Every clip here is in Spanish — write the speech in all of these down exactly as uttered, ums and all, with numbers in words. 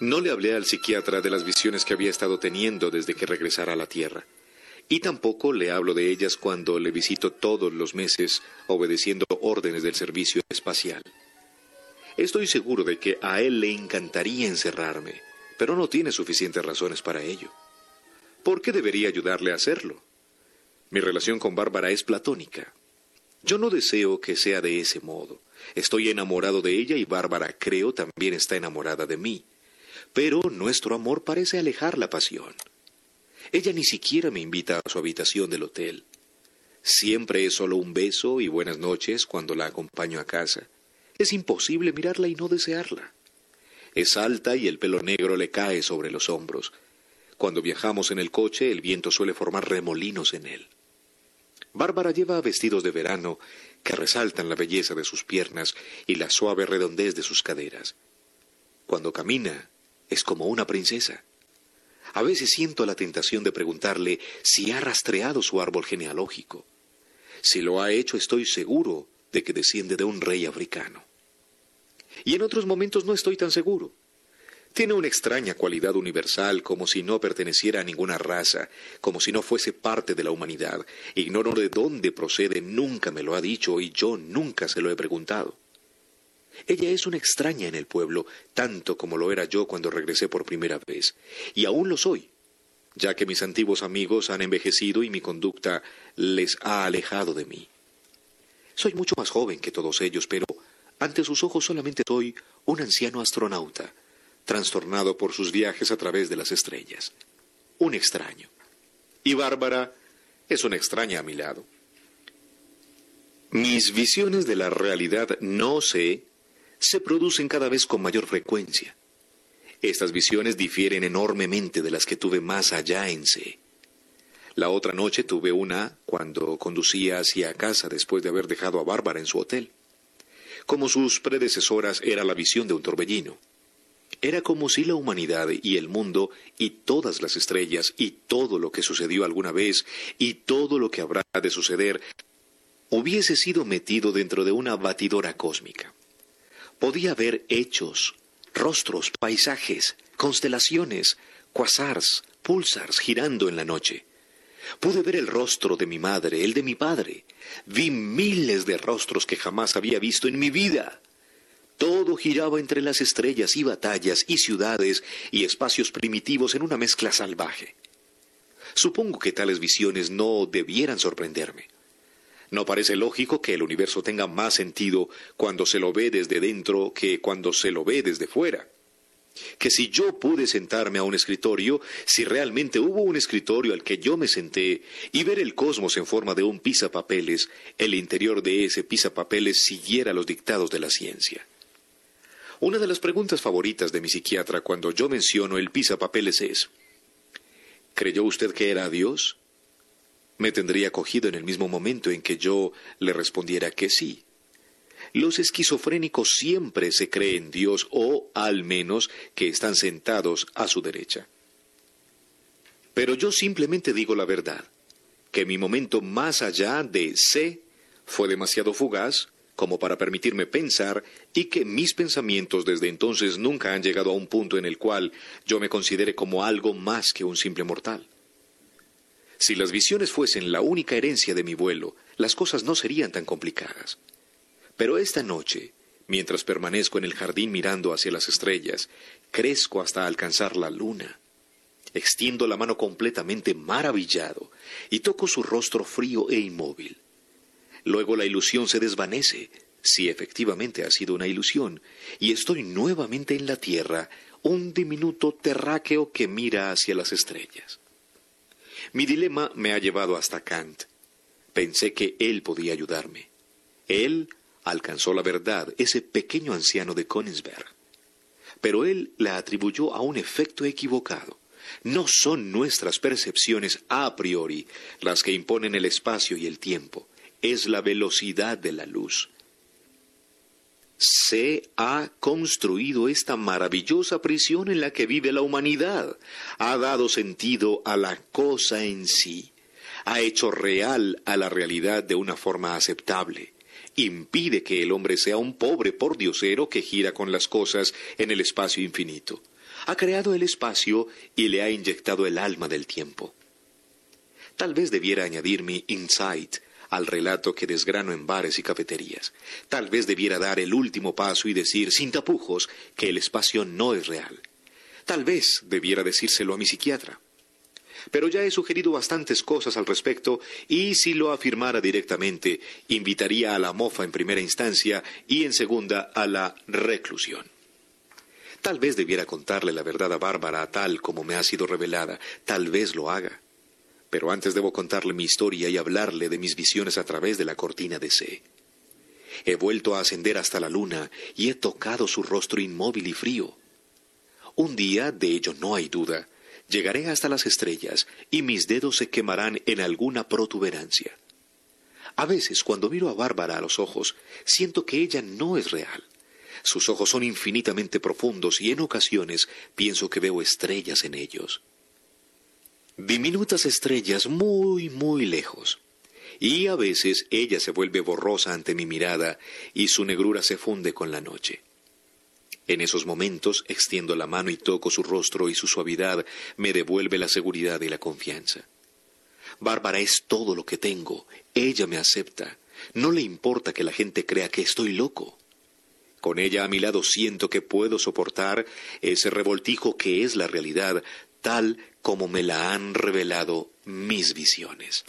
No le hablé al psiquiatra de las visiones que había estado teniendo desde que regresara a la Tierra. Y tampoco le hablo de ellas cuando le visito todos los meses obedeciendo órdenes del servicio espacial. Estoy seguro de que a él le encantaría encerrarme, pero no tiene suficientes razones para ello. ¿Por qué debería ayudarle a hacerlo? Mi relación con Bárbara es platónica. Yo no deseo que sea de ese modo. Estoy enamorado de ella y Bárbara, creo, también está enamorada de mí. Pero nuestro amor parece alejar la pasión. Ella ni siquiera me invita a su habitación del hotel. Siempre es solo un beso y buenas noches cuando la acompaño a casa. Es imposible mirarla y no desearla. Es alta y el pelo negro le cae sobre los hombros. Cuando viajamos en el coche, el viento suele formar remolinos en él. Bárbara lleva vestidos de verano que resaltan la belleza de sus piernas y la suave redondez de sus caderas. Cuando camina, es como una princesa. A veces siento la tentación de preguntarle si ha rastreado su árbol genealógico. Si lo ha hecho, estoy seguro de que desciende de un rey africano. Y en otros momentos no estoy tan seguro. Tiene una extraña cualidad universal, como si no perteneciera a ninguna raza, como si no fuese parte de la humanidad. Ignoro de dónde procede, nunca me lo ha dicho y yo nunca se lo he preguntado. Ella es una extraña en el pueblo, tanto como lo era yo cuando regresé por primera vez. Y aún lo soy, ya que mis antiguos amigos han envejecido y mi conducta les ha alejado de mí. Soy mucho más joven que todos ellos, pero ante sus ojos solamente soy un anciano astronauta, trastornado por sus viajes a través de las estrellas. Un extraño. Y Bárbara es una extraña a mi lado. Mis visiones de la realidad no sé se producen cada vez con mayor frecuencia. Estas visiones difieren enormemente de las que tuve más allá en C. La otra noche tuve una cuando conducía hacia casa después de haber dejado a Bárbara en su hotel. Como sus predecesoras, era la visión de un torbellino. Era como si la humanidad y el mundo y todas las estrellas y todo lo que sucedió alguna vez y todo lo que habrá de suceder hubiese sido metido dentro de una batidora cósmica. Podía ver hechos, rostros, paisajes, constelaciones, quasars, pulsars girando en la noche. Pude ver el rostro de mi madre, el de mi padre. Vi miles de rostros que jamás había visto en mi vida. Todo giraba entre las estrellas y batallas y ciudades y espacios primitivos en una mezcla salvaje. Supongo que tales visiones no debieran sorprenderme. No parece lógico que el universo tenga más sentido cuando se lo ve desde dentro que cuando se lo ve desde fuera. Que si yo pude sentarme a un escritorio, si realmente hubo un escritorio al que yo me senté y ver el cosmos en forma de un pisapapeles, el interior de ese pisapapeles siguiera los dictados de la ciencia. Una de las preguntas favoritas de mi psiquiatra cuando yo menciono el pisapapeles es: ¿creyó usted que era Dios? Me tendría cogido en el mismo momento en que yo le respondiera que sí. Los esquizofrénicos siempre se creen Dios, o al menos que están sentados a su derecha. Pero yo simplemente digo la verdad, que mi momento más allá de sé fue demasiado fugaz como para permitirme pensar, y que mis pensamientos desde entonces nunca han llegado a un punto en el cual yo me considere como algo más que un simple mortal. Si las visiones fuesen la única herencia de mi vuelo, las cosas no serían tan complicadas. Pero esta noche, mientras permanezco en el jardín mirando hacia las estrellas, crezco hasta alcanzar la luna. Extiendo la mano completamente maravillado y toco su rostro frío e inmóvil. Luego la ilusión se desvanece, si efectivamente ha sido una ilusión, y estoy nuevamente en la tierra, un diminuto terráqueo que mira hacia las estrellas. Mi dilema me ha llevado hasta Kant. Pensé que él podía ayudarme. Él alcanzó la verdad, ese pequeño anciano de Königsberg. Pero él la atribuyó a un efecto equivocado. No son nuestras percepciones a priori las que imponen el espacio y el tiempo. Es la velocidad de la luz. Se ha construido esta maravillosa prisión en la que vive la humanidad. Ha dado sentido a la cosa en sí. Ha hecho real a la realidad de una forma aceptable. Impide que el hombre sea un pobre pordiosero que gira con las cosas en el espacio infinito. Ha creado el espacio y le ha inyectado el alma del tiempo. Tal vez debiera añadir mi insight al relato que desgrano en bares y cafeterías. Tal vez debiera dar el último paso y decir, sin tapujos, que el espacio no es real. Tal vez debiera decírselo a mi psiquiatra. Pero ya he sugerido bastantes cosas al respecto y si lo afirmara directamente, invitaría a la mofa en primera instancia y en segunda a la reclusión. Tal vez debiera contarle la verdad a Bárbara tal como me ha sido revelada. Tal vez lo haga. Pero antes debo contarle mi historia y hablarle de mis visiones a través de la cortina de C. He vuelto a ascender hasta la luna y he tocado su rostro inmóvil y frío. Un día, de ello no hay duda, llegaré hasta las estrellas y mis dedos se quemarán en alguna protuberancia. A veces, cuando miro a Bárbara a los ojos, siento que ella no es real. Sus ojos son infinitamente profundos y en ocasiones pienso que veo estrellas en ellos. Diminutas estrellas muy, muy lejos. Y a veces ella se vuelve borrosa ante mi mirada y su negrura se funde con la noche. En esos momentos extiendo la mano y toco su rostro y su suavidad me devuelve la seguridad y la confianza. Bárbara es todo lo que tengo. Ella me acepta. No le importa que la gente crea que estoy loco. Con ella a mi lado siento que puedo soportar ese revoltijo que es la realidad, tal como me la han revelado mis visiones.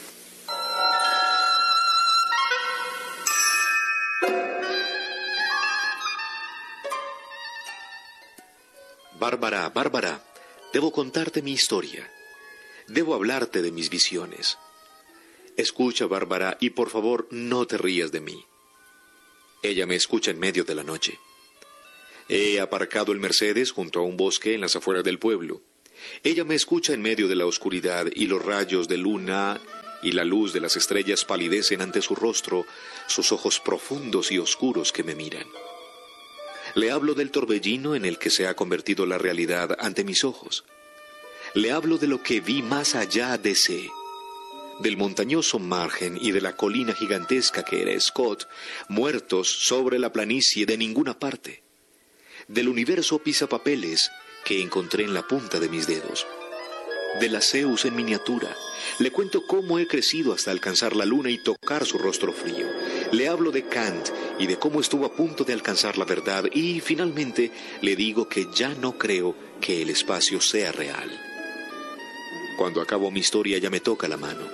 Bárbara, Bárbara, debo contarte mi historia. Debo hablarte de mis visiones. Escucha, Bárbara, y por favor no te rías de mí. Ella me escucha en medio de la noche. He aparcado el Mercedes junto a un bosque en las afueras del pueblo. Ella me escucha en medio de la oscuridad y los rayos de luna y la luz de las estrellas palidecen ante su rostro, sus ojos profundos y oscuros que me miran. Le hablo del torbellino en el que se ha convertido la realidad ante mis ojos. Le hablo de lo que vi más allá de C, del montañoso margen y de la colina gigantesca que era Scott, muertos sobre la planicie de ninguna parte, del universo pisapapeles que encontré en la punta de mis dedos, de la Zeus en miniatura. Le cuento cómo he crecido hasta alcanzar la luna y tocar su rostro frío. Le hablo de Kant y de cómo estuvo a punto de alcanzar la verdad y finalmente le digo que ya no creo que el espacio sea real. Cuando acabo mi historia ya me toca la mano.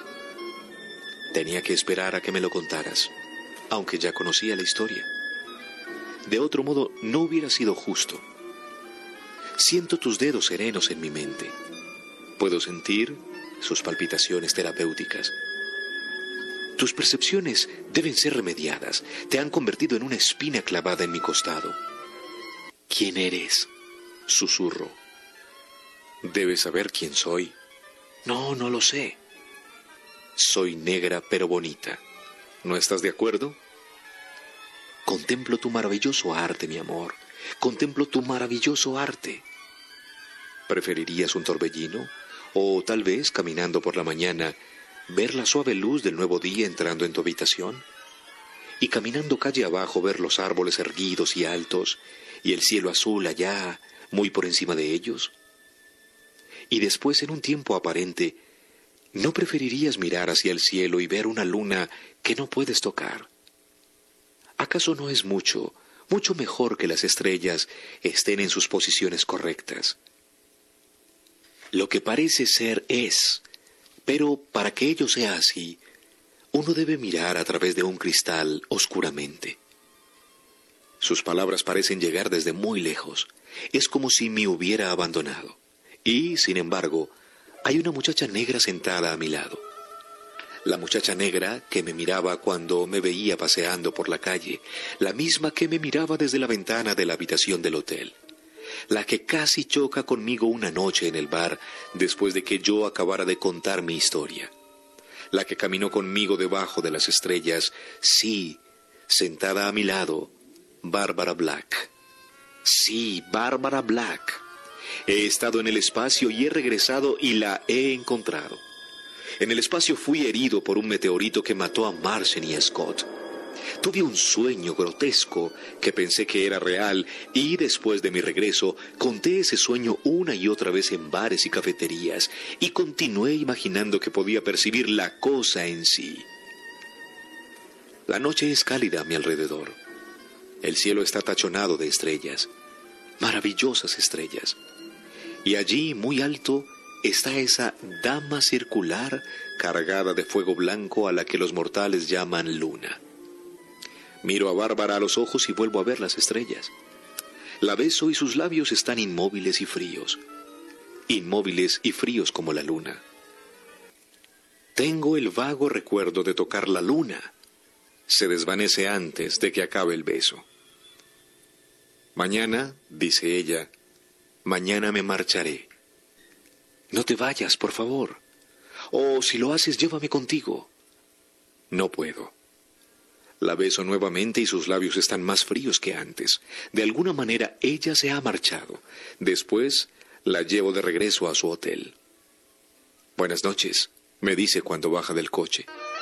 Tenía que esperar a que me lo contaras, aunque ya conocía la historia. De otro modo no hubiera sido justo. Siento tus dedos serenos en mi mente. Puedo sentir sus palpitaciones terapéuticas. Tus percepciones deben ser remediadas. Te han convertido en una espina clavada en mi costado. ¿Quién eres? Susurro. Debes saber quién soy. No, no lo sé. Soy negra pero bonita. ¿No estás de acuerdo? Contemplo tu maravilloso arte, mi amor. Contemplo tu maravilloso arte. ¿Preferirías un torbellino? O tal vez, caminando por la mañana, ver la suave luz del nuevo día entrando en tu habitación? Y caminando calle abajo ver los árboles erguidos y altos, y el cielo azul allá, muy por encima de ellos. Y después, en un tiempo aparente, ¿no preferirías mirar hacia el cielo y ver una luna que no puedes tocar? ¿Acaso no es mucho, mucho mejor que las estrellas estén en sus posiciones correctas? Lo que parece ser es, pero para que ello sea así, uno debe mirar a través de un cristal oscuramente. Sus palabras parecen llegar desde muy lejos. Es como si me hubiera abandonado. Y, sin embargo, hay una muchacha negra sentada a mi lado. La muchacha negra que me miraba cuando me veía paseando por la calle, la misma que me miraba desde la ventana de la habitación del hotel, la que casi choca conmigo una noche en el bar después de que yo acabara de contar mi historia, la que caminó conmigo debajo de las estrellas, sí, sentada a mi lado, Bárbara Black. Sí, Bárbara Black. He estado en el espacio y he regresado y la he encontrado. En el espacio fui herido por un meteorito que mató a Martian y a Scott. Tuve un sueño grotesco que pensé que era real y después de mi regreso conté ese sueño una y otra vez en bares y cafeterías y continué imaginando que podía percibir la cosa en sí. La noche es cálida a mi alrededor. El cielo está tachonado de estrellas, maravillosas estrellas. Y allí, muy alto, está esa dama circular cargada de fuego blanco a la que los mortales llaman luna. Miro a Bárbara a los ojos y vuelvo a ver las estrellas. La beso y sus labios están inmóviles y fríos, inmóviles y fríos como la luna. Tengo el vago recuerdo de tocar la luna. Se desvanece antes de que acabe el beso. Mañana, dice ella, mañana me marcharé. No te vayas, por favor. O si lo haces, llévame contigo. No puedo. La beso nuevamente y sus labios están más fríos que antes. De alguna manera ella se ha marchado. Después la llevo de regreso a su hotel. Buenas noches, me dice cuando baja del coche.